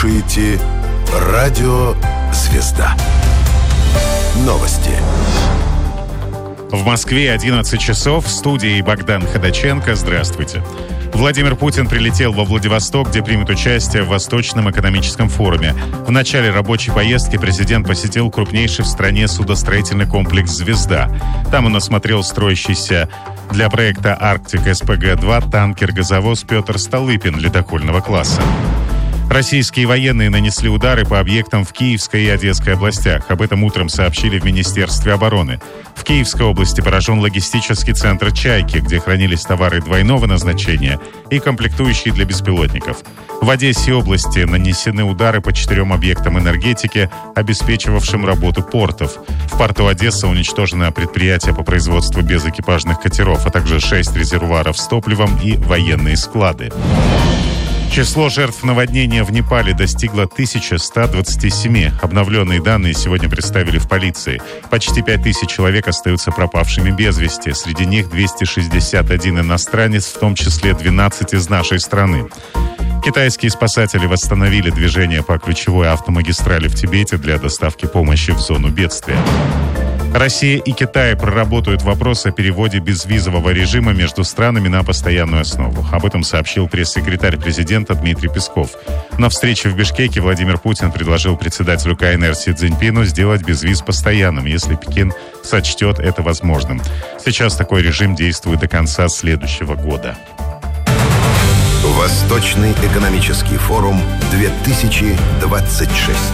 слушаете «Радио Звезда». Новости. В Москве 11 часов. В студии Богдан Ходаченко. Здравствуйте. Владимир Путин прилетел во Владивосток, где примет участие в Восточном экономическом форуме. В начале рабочей поездки президент посетил крупнейший в стране судостроительный комплекс «Звезда». Там он осмотрел строящийся для проекта «Арктик СПГ-2» танкер-газовоз «Петр Столыпин» ледокольного класса. Российские военные нанесли удары по объектам в Киевской и Одесской областях. Об этом утром сообщили в Министерстве обороны. В Киевской области поражен логистический центр «Чайки», где хранились товары двойного назначения и комплектующие для беспилотников. В Одессе области нанесены удары по 4 объектам энергетики, обеспечивавшим работу портов. В порту Одесса уничтожено предприятие по производству безэкипажных катеров, а также 6 резервуаров с топливом и военные склады. Число жертв наводнения в Непале достигло 1127. Обновленные данные сегодня представили в полиции. Почти 5000 человек остаются пропавшими без вести. Среди них 261 иностранец, в том числе 12 из нашей страны. Китайские спасатели восстановили движение по ключевой автомагистрали в Тибете для доставки помощи в зону бедствия. Россия и Китай проработают вопрос о переводе безвизового режима между странами на постоянную основу. Об этом сообщил пресс-секретарь президента Дмитрий Песков. На встрече в Бишкеке Владимир Путин предложил председателю КНР Си Цзиньпину сделать безвиз постоянным, если Пекин сочтет это возможным. Сейчас такой режим действует до конца следующего года. Восточный экономический форум 2026.